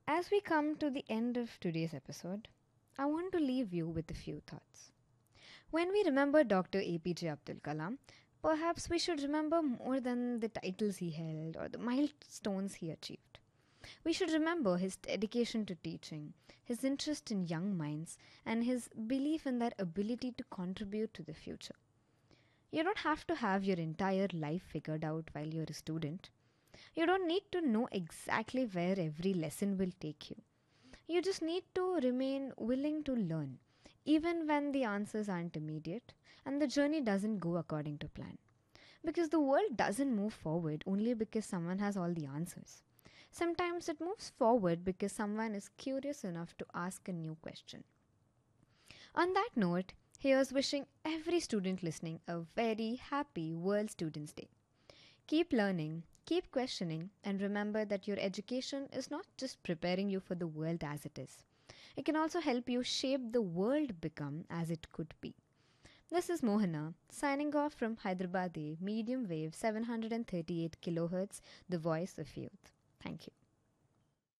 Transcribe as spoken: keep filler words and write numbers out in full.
As we come to the end of today's episode, I want to leave you with a few thoughts. When we remember Doctor A P J Abdul Kalam, perhaps we should remember more than the titles he held or the milestones he achieved. We should remember his dedication to teaching, his interest in young minds, and his belief in their ability to contribute to the future. You don't have to have your entire life figured out while you're a student. You don't need to know exactly where every lesson will take you. You just need to remain willing to learn, even when the answers aren't immediate and the journey doesn't go according to plan. Because the world doesn't move forward only because someone has all the answers. Sometimes it moves forward because someone is curious enough to ask a new question. On that note, here's wishing every student listening a very happy World Students' Day. Keep learning, keep questioning, and remember that your education is not just preparing you for the world as it is. It can also help you shape the world become as it could be. This is Mohana, signing off from Hyderabad medium wave seven hundred thirty-eight kilohertz, the voice of youth. Thank you.